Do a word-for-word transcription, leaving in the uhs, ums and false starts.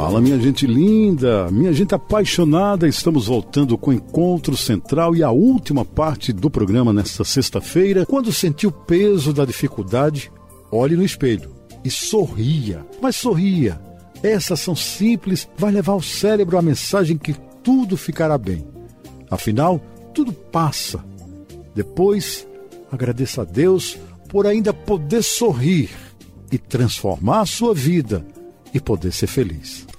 Fala, minha gente linda, minha gente apaixonada, estamos voltando com o Encontro Central e a última parte do programa nesta sexta-feira. Quando sentir o peso da dificuldade, olhe no espelho e sorria, mas sorria. Essa ação simples vai levar ao cérebro a mensagem que tudo ficará bem. Afinal, tudo passa. Depois, agradeça a Deus por ainda poder sorrir e transformar a sua vida e poder ser feliz.